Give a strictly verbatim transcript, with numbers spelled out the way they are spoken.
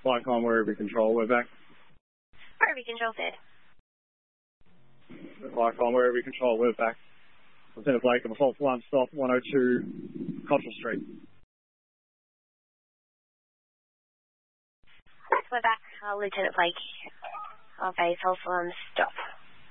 Flycom, wherever control, we're back. Wherever control said. Flycom, wherever control, we're back. Lieutenant Blake, I'm a false one, stop one oh two Cottrell Street. We're back, uh, Lieutenant Blake. Okay, false one, stop.